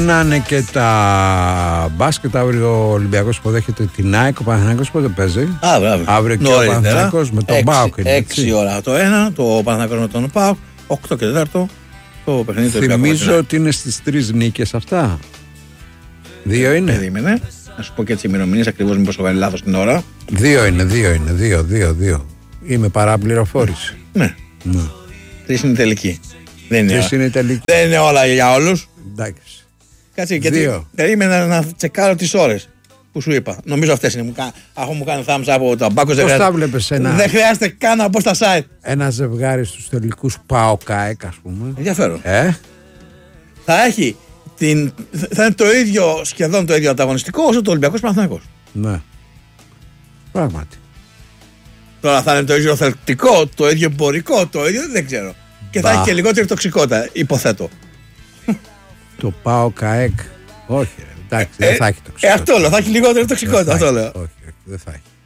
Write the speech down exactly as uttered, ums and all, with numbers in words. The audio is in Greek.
Να είναι και τα μπάσκετ. Αύριο ο Ολυμπιακός υποδέχεται την ΑΕΚ. Ο Παναθηναϊκός πότε παίζει? Αύριο, αύριο και ο Παναθηναϊκός με τον ΠΑΟΚ. έξι ώρα το ένα, το Παναθηναϊκός με τον ΠΑΟΚ. οκτώ και τέσσερα το παιχνίδι του Ολυμπιακού. Θυμίζω ότι είναι στις τρεις νίκες αυτά. Δύο είναι. Περίμενε. Να σου πω και τις ημερομηνίες ακριβώς, μήπως έχω κάνει λάθος την ώρα. Δύο είναι, δύο είναι. Δύο, δύο, δύο. Είμαι παραπληροφόρηση. Ναι. ναι. Τρεις είναι τελική. Δεν είναι, Τρεις είναι τελική. Δεν είναι όλα για όλους. Εντάξει. Κάτσε, γιατί περίμενα να τσεκάρω τις ώρες που σου είπα. Νομίζω αυτές είναι. Αφού μου κάνει thumbs up από το Αμπάκος. Πώς τα βλέπεις ένα... Δεν χρειάζεται καν να μπω στα site. Ένα ζευγάρι στους τελικούς ΠΑΟΚ-ΑΕΚ, ας πούμε. Ενδιαφέρον. Ε? Θα έχει την... θα είναι το ίδιο, σχεδόν το ίδιο ανταγωνιστικό όσο το Ολυμπιακός Παναθηναϊκός. Ναι. Πράγματι. Τώρα θα είναι το ίδιο θελκτικό, το ίδιο εμπορικό, το ίδιο δεν ξέρω. Και θα Μπα. έχει και λιγότερη τοξικότητα, υποθέτω. Το ΠΑΟΚ-ΑΕΚ. Όχι, ρε, εντάξει, ε, δεν θα έχει τοξικότητα. Ε, αυτό λέω, θα έχει λιγότερη τοξικότητα. Αυτό λέω. Όχι, όχι, δεν θα έχει.